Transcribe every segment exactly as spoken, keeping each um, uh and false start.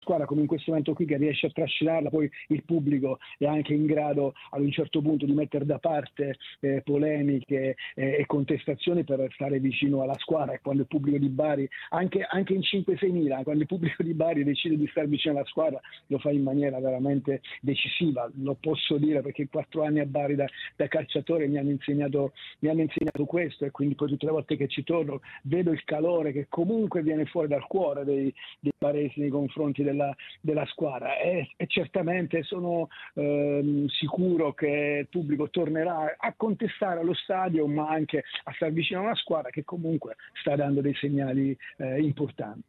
squadra come in questo momento qui, che riesce a trascinarla, poi il pubblico è anche in grado ad un certo punto di mettere da parte eh, polemiche eh, e contestazioni per stare vicino alla squadra. E quando il pubblico di Bari, anche, anche in cinque sei mila, quando il pubblico di Bari decide di stare vicino alla squadra, lo fa in maniera veramente decisiva. Lo posso dire perché quattro anni a Bari da, da calciatore mi hanno insegnato mi hanno insegnato questo, e quindi poi tutte le volte che ci torno vedo il calore che comunque viene fuori dal cuore dei, dei baresi nei confronti della, della squadra, e, e certamente sono ehm, sicuro che il pubblico tornerà a contestare allo stadio, ma anche a star vicino a una squadra che comunque sta dando dei segnali eh, importanti.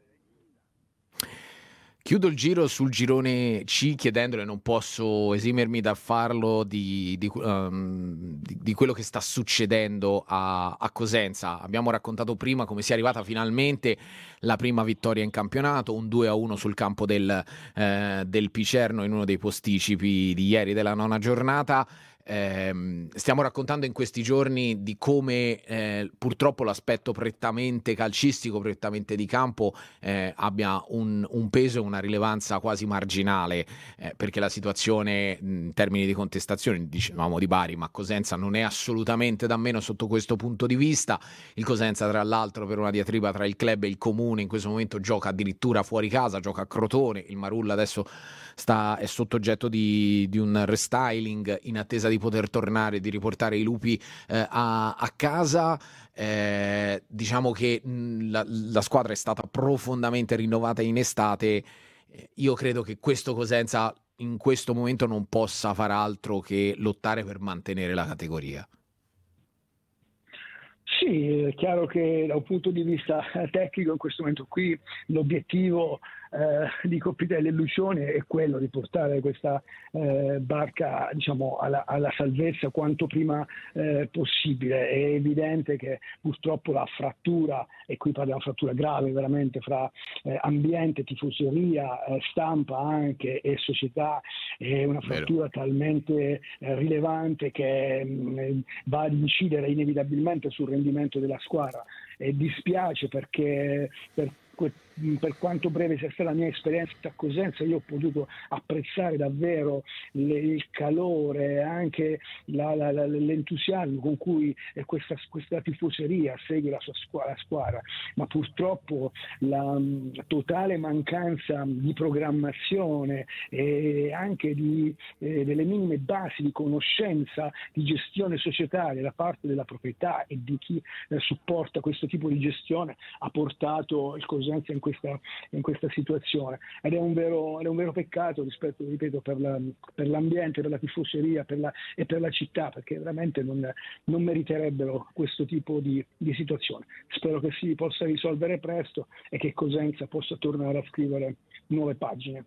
Chiudo il giro sul girone C chiedendole, non posso esimermi da farlo, di, di, um, di, di quello che sta succedendo a, a Cosenza. Abbiamo raccontato prima come sia arrivata finalmente la prima vittoria in campionato, un due a uno sul campo del, eh, del Picerno in uno dei posticipi di ieri della nona giornata. Eh, stiamo raccontando in questi giorni di come eh, purtroppo l'aspetto prettamente calcistico, prettamente di campo eh, abbia un, un peso e una rilevanza quasi marginale, eh, perché la situazione in termini di contestazione, dicevamo di Bari, ma Cosenza non è assolutamente da meno sotto questo punto di vista. Il Cosenza, tra l'altro, per una diatriba tra il club e il comune, in questo momento gioca addirittura fuori casa, gioca a Crotone. Il Marulla adesso sta, è sotto oggetto di, di un restyling in attesa di poter tornare, di riportare i lupi eh, a, a casa. Eh, diciamo che mh, la, la squadra è stata profondamente rinnovata in estate. Eh, io credo che questo Cosenza in questo momento non possa far altro che lottare per mantenere la categoria. Sì, è chiaro che da un punto di vista tecnico in questo momento qui l'obiettivo eh, di Coppitelli e Lucioni è quello di portare questa eh, barca, diciamo, alla, alla salvezza quanto prima eh, possibile. È evidente che purtroppo la frattura, e qui parliamo di frattura grave veramente, fra eh, ambiente, tifoseria, eh, stampa anche e società, è una frattura Vero. talmente eh, rilevante che mh, va ad incidere inevitabilmente sul rendimento della squadra. E dispiace perché per per quanto breve sia stata la mia esperienza a Cosenza, io ho potuto apprezzare davvero le, il calore, anche la, la, la, l'entusiasmo con cui questa, questa tifoseria segue la sua squadra, la squadra. Ma purtroppo la, la totale mancanza di programmazione e anche di, eh, delle minime basi di conoscenza di gestione societaria da parte della proprietà e di chi eh, supporta questo tipo di gestione ha portato il Cosenza in questa, in questa situazione, ed è un vero, è un vero peccato rispetto, ripeto, per, la, per l'ambiente, per la tifoseria per la, e per la città, perché veramente non, non meriterebbero questo tipo di, di situazione. Spero che si possa risolvere presto e che Cosenza possa tornare a scrivere nuove pagine.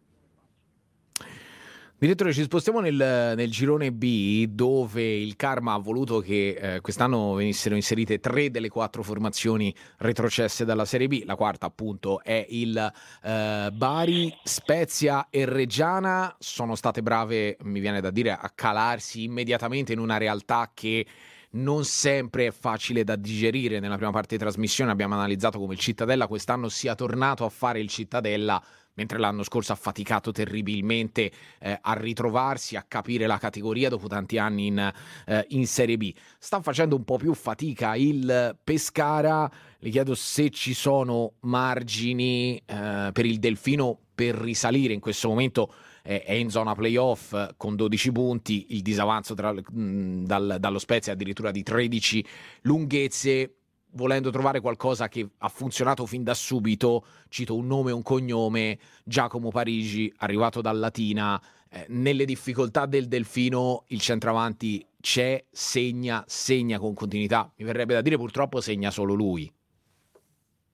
Direttore, ci spostiamo nel, nel girone B, dove il karma ha voluto che eh, quest'anno venissero inserite tre delle quattro formazioni retrocesse dalla Serie B. La quarta, appunto, è il eh, Bari. Spezia e Reggiana sono state brave, mi viene da dire, a calarsi immediatamente in una realtà che non sempre è facile da digerire. Nella prima parte di trasmissione abbiamo analizzato come il Cittadella quest'anno sia tornato a fare il Cittadella, mentre l'anno scorso ha faticato terribilmente eh, a ritrovarsi, a capire la categoria dopo tanti anni in, eh, in Serie B. Sta facendo un po' più fatica il Pescara. Le chiedo se ci sono margini eh, per il Delfino per risalire. In questo momento eh, è in zona playoff con dodici punti, il disavanzo tra, mh, dal, dallo Spezia è addirittura di tredici lunghezze. Volendo trovare qualcosa che ha funzionato fin da subito, cito un nome e un cognome: Giacomo Parigi, arrivato dal Latina. Eh, nelle difficoltà del Delfino il centravanti c'è, segna, segna con continuità. Mi verrebbe da dire purtroppo segna solo lui.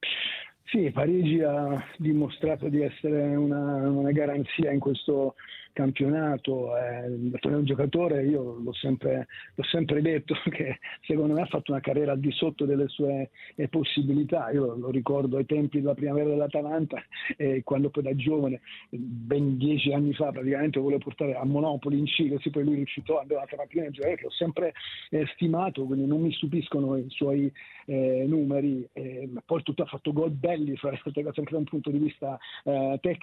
Sì, Parigi ha dimostrato di essere una, una garanzia in questo, campionato. Eh, è un giocatore, io l'ho sempre, l'ho sempre detto, che secondo me ha fatto una carriera al di sotto delle sue eh, possibilità. Io lo ricordo ai tempi della primavera dell'Atalanta, eh, quando poi da giovane, ben dieci anni fa praticamente, volevo portare a Monopoli in Cile, sì, poi lui rifiutò, andava a stamattina in giocare, che ho sempre eh, stimato, quindi non mi stupiscono i suoi eh, numeri, eh, poi tutto ha fatto gol belli, fra le altre cose, anche da un punto di vista eh, tecnico.